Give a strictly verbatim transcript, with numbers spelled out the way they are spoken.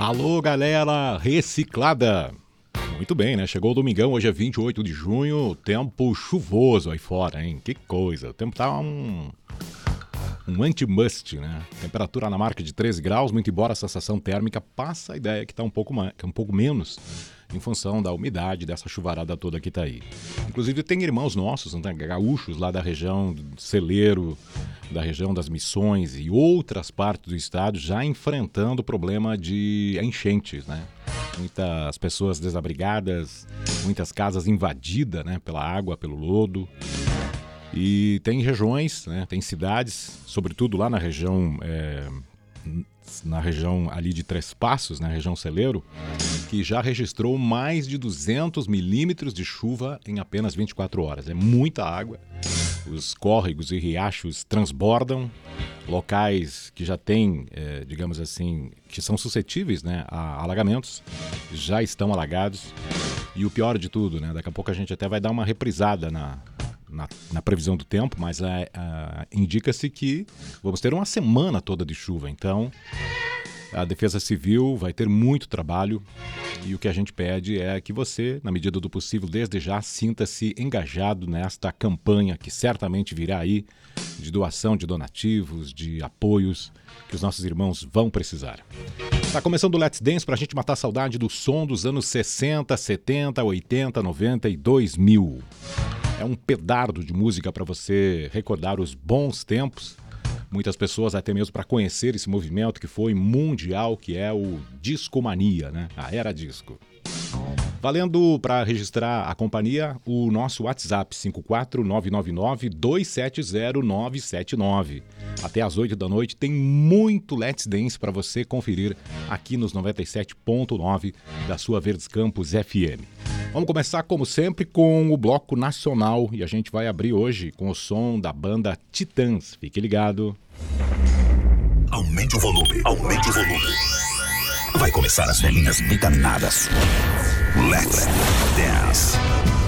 Alô, galera reciclada! Muito bem, né? Chegou o domingão, hoje é vinte e oito de junho, tempo chuvoso aí fora, hein? Que coisa! O tempo tá um... um anti-must, né? Temperatura na marca de treze graus, muito embora a sensação térmica passa a ideia que tá um pouco, mais, que é um pouco menos em função da umidade dessa chuvarada toda que tá aí. Inclusive tem irmãos nossos, né, gaúchos lá da região do Celeiro, da região das Missões e outras partes do estado já enfrentando o problema de enchentes, né? Muitas pessoas desabrigadas, muitas casas invadidas, né, pela água, pelo lodo. E tem regiões, né, tem cidades, sobretudo lá na região, é, na região ali de Três Passos, na região Celeiro, que já registrou mais de duzentos milímetros de chuva em apenas vinte e quatro horas. É muita água, os córregos e riachos transbordam, locais que já têm, é, digamos assim, que são suscetíveis, né, a alagamentos, já estão alagados. E o pior de tudo, né, daqui a pouco a gente até vai dar uma reprisada na... Na, na previsão do tempo, mas a, a, indica-se que vamos ter uma semana toda de chuva, então a Defesa Civil vai ter muito trabalho e o que a gente pede é que você, na medida do possível, desde já, sinta-se engajado nesta campanha que certamente virá aí de doação de donativos, de apoios que os nossos irmãos vão precisar. Tá começando o Let's Dance pra gente matar a saudade do som dos anos sessenta, setenta, oitenta, noventa e dois mil. É um pedardo de música para você recordar os bons tempos. Muitas pessoas até mesmo para conhecer esse movimento que foi mundial, que é o Discomania, né? A era disco. Valendo para registrar a companhia, o nosso WhatsApp cinco quatro nove nove nove, dois sete zero, nove sete nove. Até às oito da noite tem muito Let's Dance para você conferir aqui nos noventa e sete ponto nove da sua Verdes Campos F M. Vamos começar, como sempre, com o bloco nacional e a gente vai abrir hoje com o som da banda Titãs. Fique ligado. Aumente o volume, aumente o volume. Vai começar as velhinhas vitaminadas. Let's Dance.